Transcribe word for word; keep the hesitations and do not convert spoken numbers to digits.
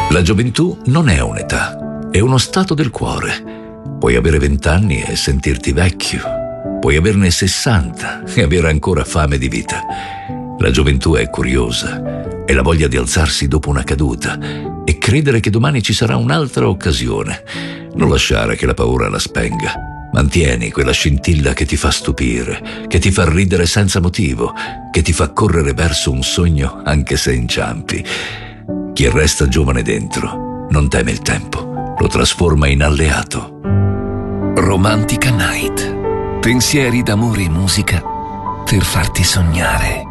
La gioventù non è un'età, è uno stato del cuore. Puoi avere vent'anni e sentirti vecchio. Puoi averne sessanta e avere ancora fame di vita. La gioventù è curiosa, è la voglia di alzarsi dopo una caduta e credere che domani ci sarà un'altra occasione. Non lasciare che la paura la spenga. Mantieni quella scintilla che ti fa stupire, che ti fa ridere senza motivo, che ti fa correre verso un sogno anche se inciampi. Chi resta giovane dentro non teme il tempo, lo trasforma in alleato. Romantica Night. Pensieri d'amore e musica per farti sognare.